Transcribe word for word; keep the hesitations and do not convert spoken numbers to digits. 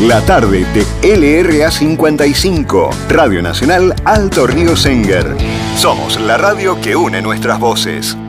La tarde de L R A cincuenta y cinco, Radio Nacional Alto Río Senguer. Somos la radio que une nuestras voces.